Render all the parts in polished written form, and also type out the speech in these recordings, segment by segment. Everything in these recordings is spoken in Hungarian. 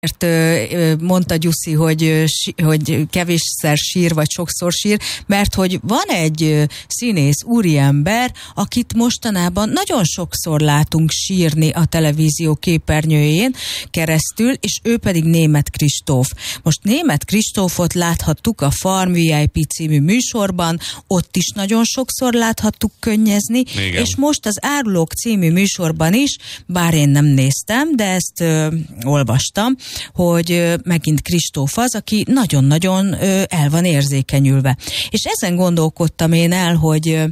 mondta Gyuszi, hogy kevésszer sír, vagy sokszor sír, mert hogy van egy színész úriember, akit mostanában nagyon sokszor látunk sírni a televízió képernyőjén keresztül, és ő pedig Németh Kristóf. Most Németh Kristófot láthattuk a Farm VIP című műsorban, ott is nagyon sokszor láthattuk könnyezni, igen. És most az Árulók című műsorban is, bár én nem néztem, de ezt olvastam, hogy megint Kristóf az, aki nagyon-nagyon el van érzékenyülve. És ezen gondolkodtam én el, hogy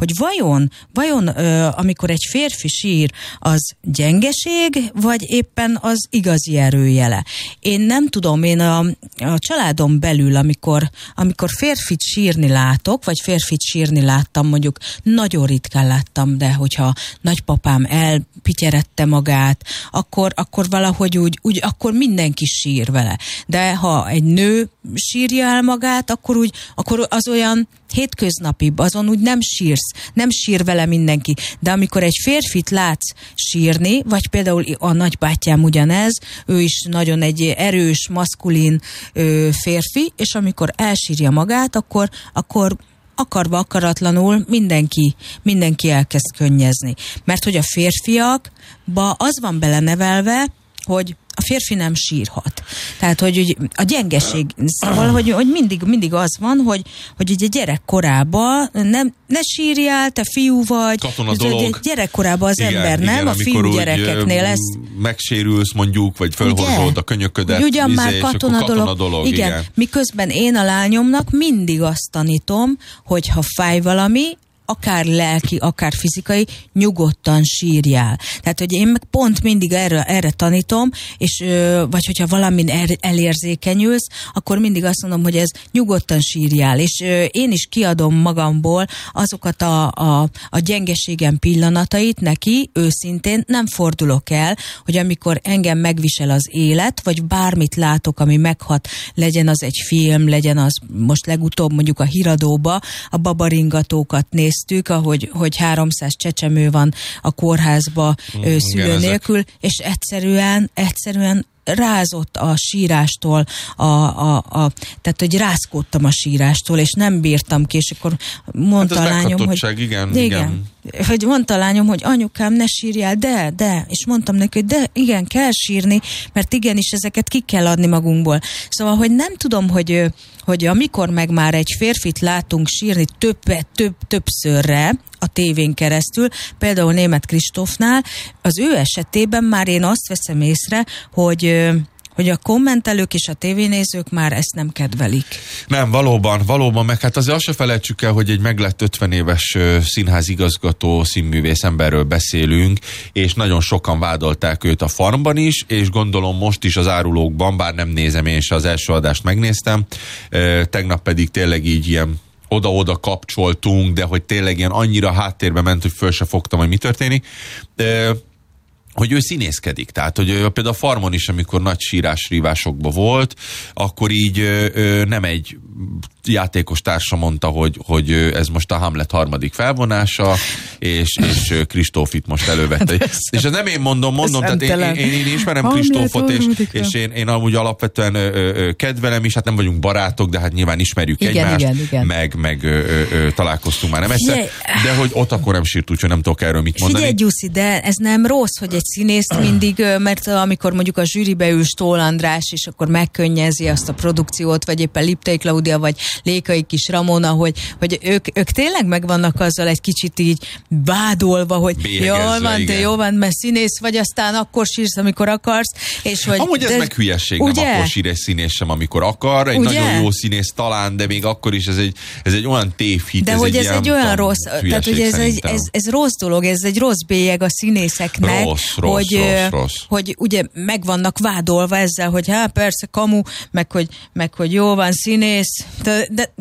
vajon amikor egy férfi sír, az gyengeség, vagy éppen az igazi erőjele. Én nem tudom, én a családon belül, amikor férfit sírni látok, vagy férfit sírni láttam, mondjuk nagyon ritkán láttam, de hogyha nagypapám elpityerette magát, akkor valahogy úgy akkor mindenki sír vele. De ha egy nő sírja el magát, akkor az olyan hétköznapibb, azon úgy nem sír vele mindenki. De amikor egy férfit látsz sírni, vagy például a nagybátyám ugyanez, ő is nagyon egy erős, maszkulin férfi, és amikor elsírja magát, akkor akarva akaratlanul mindenki elkezd könnyezni. Mert hogy a férfiakba az van belenevelve, hogy a férfi nem sírhat. Tehát, hogy a gyengeség, szóval, hogy mindig az van, hogy ugye gyerekkorában ne sírjál, te fiú vagy. Katona dolog. Gyerekkorában az ember nem, a fiú gyerekeknél ez. Megsérülsz mondjuk, vagy fölhorzod a könyöködet. Ugyan már katona dolog. Igen. Miközben én a lányomnak mindig azt tanítom, hogy ha fáj valami, akár lelki, akár fizikai, nyugodtan sírjál. Tehát, hogy én meg pont mindig erre tanítom, és vagy hogyha valamin elérzékenyülsz, akkor mindig azt mondom, hogy ez nyugodtan sírjál. És én is kiadom magamból azokat a gyengeségem pillanatait neki, őszintén nem fordulok el, hogy amikor engem megvisel az élet, vagy bármit látok, ami meghat, legyen az egy film, legyen az most legutóbb mondjuk a Híradóba, a babaringatókat néztük, hogy 300 csecsemő van a kórházba szülő nélkül, és egyszerűen rázott a sírástól, tehát, hogy rázkódtam a sírástól, és nem bírtam ki, és akkor mondta a lányom, hogy... Igen. Hogy mondta a lányom, hogy anyukám, ne sírjál, de, és mondtam neki, hogy de, igen, kell sírni, mert igenis ezeket ki kell adni magunkból. Szóval, hogy nem tudom, hogy amikor meg már egy férfit látunk sírni többszörre a tévén keresztül, például Németh Kristófnál, az ő esetében már én azt veszem észre, hogy a kommentelők és a tévénézők már ezt nem kedvelik. Nem, valóban, meg hát azért azt se felejtsük el, hogy egy meglett 50 éves színházigazgató, színművész emberről beszélünk, és nagyon sokan vádolták őt a Farmban is, és gondolom most is az Árulókban, bár nem nézem, én se az első adást megnéztem, tegnap pedig tényleg így ilyen oda-oda kapcsoltunk, de hogy tényleg ilyen annyira háttérbe ment, hogy föl se fogtam, hogy mi történik. Hogy ő színészkedik. Tehát, hogy például a Farmon is, amikor nagy sírás-rívásokban volt, akkor így nem egy játékos társa mondta, hogy ez most a Hamlet harmadik felvonása, és Kristóf itt most elővette. És ez nem én mondom, tehát én ismerem Kristófot, és én amúgy alapvetően kedvelem is, hát nem vagyunk barátok, de hát nyilván ismerjük egymást, igen. Meg találkoztunk már nem egyszer, de hogy ott akkor nem sírt, úgyhogy nem tudok erről mit mondani. Figyelj, Gyuszi, de ez nem rossz, hogy egy színészt mindig, mert amikor mondjuk a zsűribe ül Stól András, és akkor megkönnyezi azt a produkciót, vagy éppen Liptai Klaudia, vagy Lékai Kis Ramona, hogy ők tényleg megvannak azzal egy kicsit így vádolva, hogy jó van, mert színész vagy, aztán akkor sírsz, amikor akarsz. És hogy amúgy ez meg hülyesség, ugye? Nem akkor sír egy színész sem, amikor akar, egy ugye? Nagyon jó színész talán, de még akkor is ez egy olyan tévhit. De hogy ez egy olyan rossz, tehát hogy ez rossz dolog, ez egy rossz bélyeg a színészeknek, rossz. Hogy ugye meg vannak vádolva ezzel, hogy persze kamu, meg hogy jó van színész, de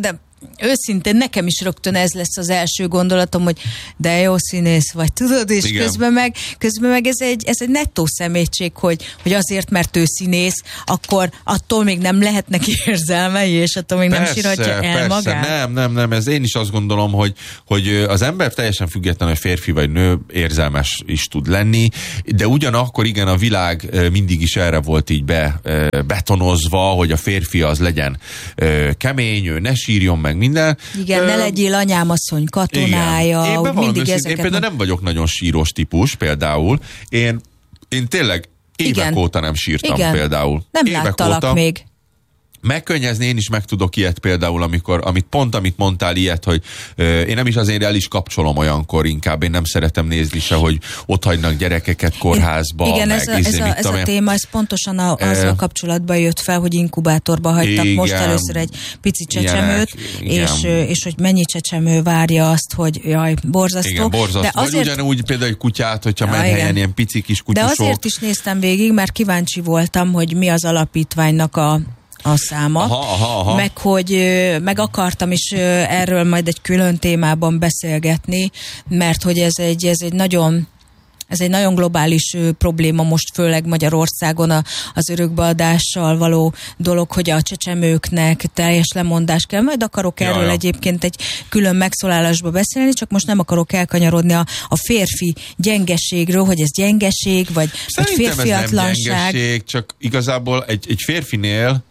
őszintén nekem is rögtön ez lesz az első gondolatom, hogy de jó színész vagy, tudod, és közben meg ez egy nettó szemétség, hogy azért, mert ő színész, akkor attól még nem lehetnek érzelmei, és attól még nem sírhatja el magát. Nem, ez én is azt gondolom, hogy az ember teljesen független, hogy férfi vagy nő, érzelmes is tud lenni, de ugyanakkor igen, a világ mindig is erre volt így betonozva, hogy a férfi az legyen kemény, ő ne sírjon meg minden. Igen, ne legyél anyámasszony katonája. Én például nem vagyok nagyon sírós típus, például. Én tényleg évek óta nem sírtam például. Nem láttalak még. Megkönnyezni én is meg tudok ilyet például, amit mondtál ilyet, hogy én nem is azért el is kapcsolom olyankor inkább, én nem szeretem nézni se, hogy ott hagynak gyerekeket kórházba. Igen, ez a téma, ez pontosan azzal kapcsolatban jött fel, hogy inkubátorba hagytak most először egy pici csecsemőt, és hogy mennyi csecsemő várja azt, hogy jaj, borzasztó. Igen, borzasztó. De azért... Vagy ugyanúgy például egy kutyát, hogyha menhelyen ilyen pici kis kutyusok. De azért is néztem végig, mert kíváncsi voltam, hogy mi az alapítványnak a száma, meg akartam is erről majd egy külön témában beszélgetni, mert hogy ez egy nagyon globális probléma most, főleg Magyarországon az örökbeadással való dolog, hogy a csecsemőknek teljes lemondás kell. Majd akarok erről egyébként egy külön megszólalásba beszélni, csak most nem akarok elkanyarodni a férfi gyengeségről, hogy ez gyengeség, vagy férfiatlanság. Ez nem gyengeség, csak igazából egy férfinél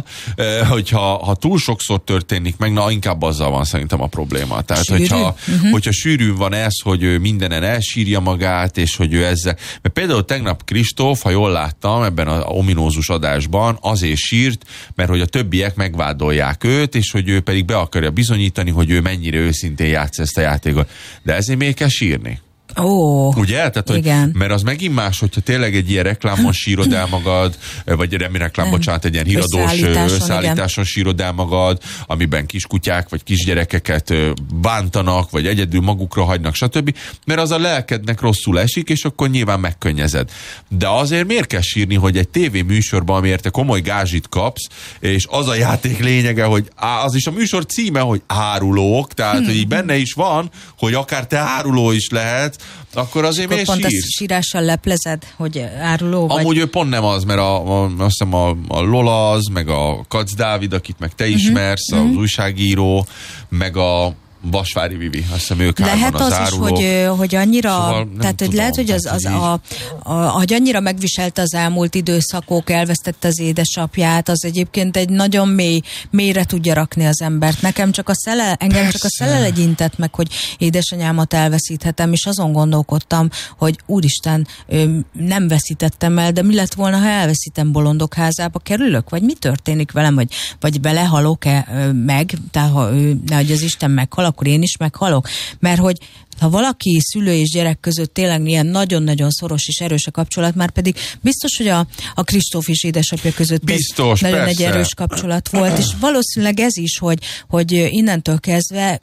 hogyha túl sokszor történik meg, inkább azzal van szerintem a probléma. Tehát, hogyha sűrűn van ez, hogy ő mindenen elsírja magát, és hogy ő ezzel... Mert például tegnap Kristóf, ha jól láttam, ebben az ominózus adásban azért sírt, mert hogy a többiek megvádolják őt, és hogy ő pedig be akarja bizonyítani, hogy ő mennyire őszintén játsz ezt a játékot. De ezért még kell sírni. Ugye? Tehát, igen. Mert az megint más, hogyha tényleg egy ilyen reklámon sírod el magad, vagy egy ilyen híradós összeállításon sírod el magad, amiben kiskutyák vagy kisgyerekeket bántanak, vagy egyedül magukra hagynak, stb. Mert az a lelkednek rosszul esik, és akkor nyilván megkönnyezed. De azért miért kell sírni, hogy egy tévéműsorban, amiért te komoly gázsit kapsz, és az a játék lényege, hogy az is a műsor címe, hogy árulók, tehát hogy így benne is van, hogy akár te áruló is lehet, akkor azért miért pont sírsz? Ezt sírással leplezed, hogy áruló vagy? Amúgy ő pont nem az, mert azt hiszem a Lola az, meg a Kac Dávid, akit meg te ismersz, az újságíró, meg a Vasvári Vivi, azt hiszem ők lehet az árulók. Is, hogy annyira, szóval tehát hogy lehet, hogy hogy annyira megviselte az elmúlt időszakok, elvesztette az édesapját, az egyébként egy nagyon mélyre tudja rakni az embert. Engem csak a szele legyintett meg, hogy édesanyámat elveszíthetem, és azon gondolkodtam, hogy úristen, nem veszítettem el, de mi lett volna, ha elveszítem, Bolondok házába kerülök? Vagy mi történik velem? Vagy belehalok-e meg? Tehát ha nehogy az Isten meghal, akkor én is meghalok. Mert hogy ha valaki szülő és gyerek között tényleg ilyen nagyon-nagyon szoros és erős a kapcsolat, már pedig biztos, hogy a Kristóf és édesapja között nagyon egy erős kapcsolat volt, és valószínűleg ez is, hogy innentől kezdve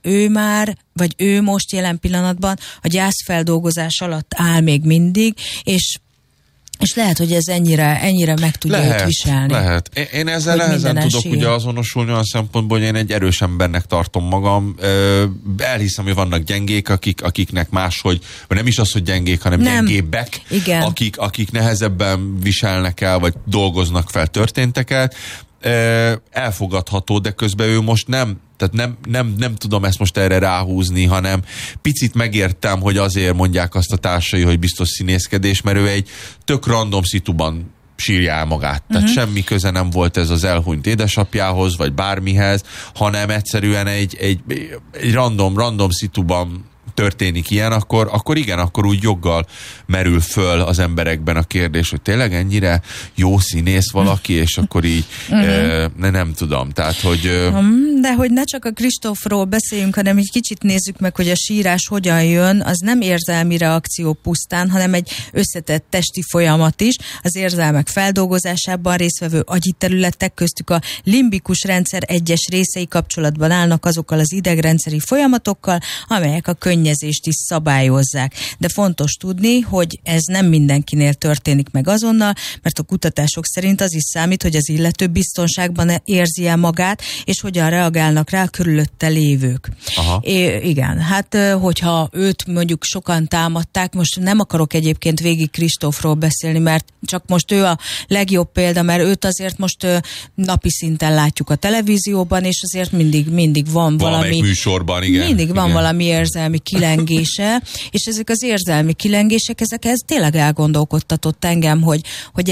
ő most jelen pillanatban a gyászfeldolgozás alatt áll még mindig, és lehet, hogy ez ennyire meg tudja őt viselni. Lehet. Én ezzel nehezen tudok ugye azonosulni olyan szempontból, hogy én egy erős embernek tartom magam. Elhiszem, hogy vannak gyengék, akiknek máshogy, vagy nem is az, hogy gyengék, hanem gyengébbek, akik nehezebben viselnek el, vagy dolgoznak fel történteket. Elfogadható, de közben ő most tehát nem tudom ezt most erre ráhúzni, hanem picit megértem, hogy azért mondják azt a társai, hogy biztos színészkedés, mert ő egy tök random szituban sírja el magát. Tehát semmi köze nem volt ez az elhunyt édesapjához, vagy bármihez, hanem egyszerűen egy random szituban történik ilyen, akkor igen, akkor úgy joggal merül föl az emberekben a kérdés, hogy tényleg ennyire jó színész valaki, és akkor így nem tudom, tehát, hogy... De hogy ne csak a Kristófról beszéljünk, hanem egy kicsit nézzük meg, hogy a sírás hogyan jön, az nem érzelmi reakció pusztán, hanem egy összetett testi folyamat is, az érzelmek feldolgozásában résztvevő agyi területek, köztük a limbikus rendszer egyes részei kapcsolatban állnak azokkal az idegrendszeri folyamatokkal, amelyek a könnyű szennyezést is szabályozzák. De fontos tudni, hogy ez nem mindenkinél történik meg azonnal, mert a kutatások szerint az is számít, hogy az illető biztonságban érzi-e magát, és hogyan reagálnak rá a körülötte lévők. Igen, hát hogyha őt mondjuk sokan támadták, most nem akarok egyébként végig Kristófról beszélni, mert csak most ő a legjobb példa, mert őt azért most napi szinten látjuk a televízióban, és azért mindig van valami műsorban, igen. Mindig van valami érzelmi kilengése, és ezek az érzelmi kilengések, ez tényleg elgondolkodtatott engem, hogy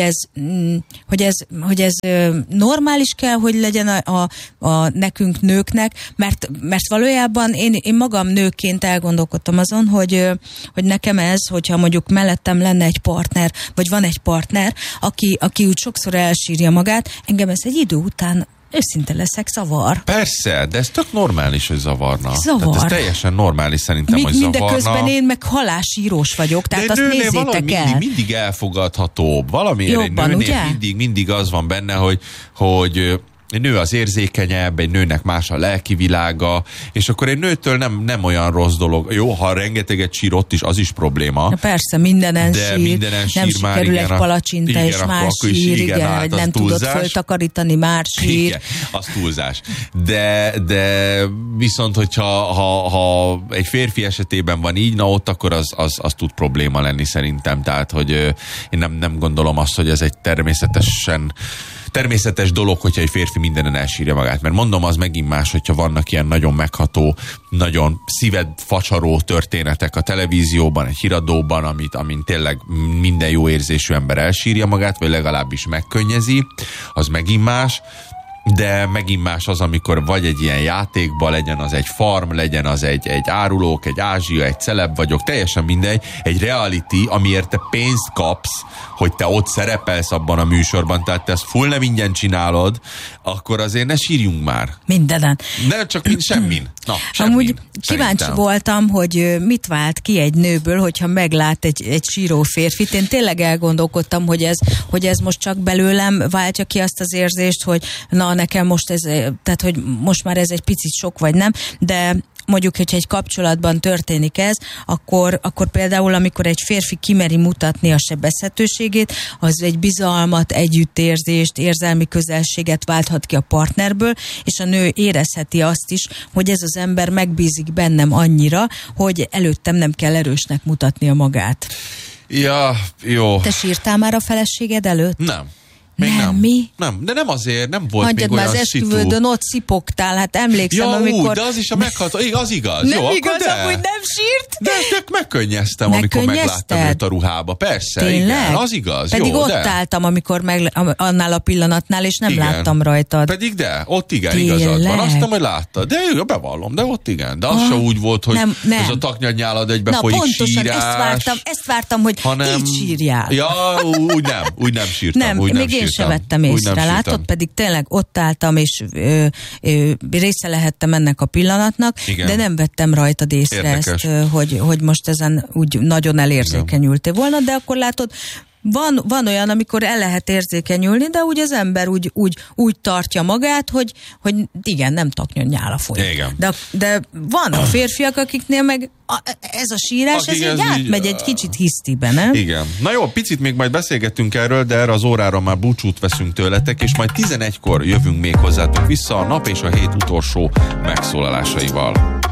ez normális kell, hogy legyen a nekünk nőknek, mert valójában én magam nőként elgondolkodtam azon, hogy nekem ez, hogyha mondjuk mellettem lenne egy partner, vagy van egy partner, aki úgy sokszor elsírja magát, engem ez egy idő után őszinte leszek, zavar. Persze, de ez tök normális, hogy zavarna. Zavar. Tehát ez teljesen normális szerintem, hogy zavarna. Mindeközben én meg halálsírós vagyok, tehát azt nézzétek el. Mindig elfogadhatóbb. Valamiért jobban, egy nőnél mindig az van benne, hogy egy nő az érzékenyebb, egy nőnek más a lelki világa, és akkor egy nőtől nem olyan rossz dolog. Jó, ha rengeteget sír, ott is, az is probléma. Na persze, mindenen de sír, mindenen nem sír már, sikerül igen, egy palacsinta, és már sír, igen, vagy nem tudod föltakarítani, már sír. Igen, az túlzás. De viszont, hogyha egy férfi esetében van így, na ott akkor az tud probléma lenni szerintem. Tehát, hogy én nem gondolom azt, hogy ez egy természetes dolog, hogyha egy férfi mindenen elsírja magát. Mert mondom, az megint más, hogyha vannak ilyen nagyon megható, nagyon szíved facsaró történetek a televízióban, egy híradóban, amin tényleg minden jó érzésű ember elsírja magát, vagy legalábbis megkönnyezi, az megint más. De megint más az, amikor vagy egy ilyen játékban, legyen az egy farm, legyen az egy árulók, egy Ázsia, egy celeb vagyok, teljesen mindegy, egy reality, amiért te pénzt kapsz, hogy te ott szerepelsz abban a műsorban, tehát te ezt full nem ingyen csinálod, akkor azért ne sírjunk már. Mindenen. Ne csak semmin. Na, semmin. Amúgy kíváncsi voltam, hogy mit vált ki egy nőből, hogyha meglát egy síró férfit. Én tényleg elgondolkodtam, hogy ez most csak belőlem váltja ki azt az érzést, hogy na, nekem most tehát hogy most már ez egy picit sok vagy nem, de mondjuk, hogyha egy kapcsolatban történik ez, akkor például, amikor egy férfi kimeri mutatni a sebezhetőségét, az egy bizalmat, együttérzést, érzelmi közelséget válthat ki a partnerből, és a nő érezheti azt is, hogy ez az ember megbízik bennem annyira, hogy előttem nem kell erősnek mutatnia magát. Ja, jó. Te sírtál már a feleséged előtt? Nem. Nem, mi? Nem, de nem azért, nem volt hagyjad még olyan az esküvődön, ott szipogtál, hát emlékszem, amikor... de az is a megható, az igaz. Nem jó, igaz, de. amúgy nem sírt? De tök megkönnyeztem, amikor megláttam őt a ruhába. Persze, tényleg? Igen, az igaz. Pedig jó, ott álltam, amikor annál a pillanatnál, és nem láttam rajtad. Pedig ott igen, igazad van. Azt nem, hogy láttad. De bevallom, de ott igen. De az se úgy volt, hogy ez a taknyanyálad egybe folyik pontosan, sírás. ezt vártam, hogy így sírjál. Ja, úgy nem sírtam. Még én sem vettem észre, látod? Pedig tényleg ott álltam, és része lehettem ennek a pillanatnak, igen. De nem vettem rajtad észre ezt, hogy most ezen úgy nagyon elérzékenyültél volna, de akkor látod, van olyan, amikor el lehet érzékenyülni, de úgy az ember úgy tartja magát, hogy igen, nem taknyanyál a folyik. De van a férfiak, akiknél meg ez a sírás, ez így átmegy egy kicsit hisztibe, nem? Igen. Na jó, picit még majd beszélgettünk erről, de erre az órára már búcsút veszünk tőletek, és majd 11-kor jövünk még hozzátok vissza a nap és a hét utolsó megszólalásaival.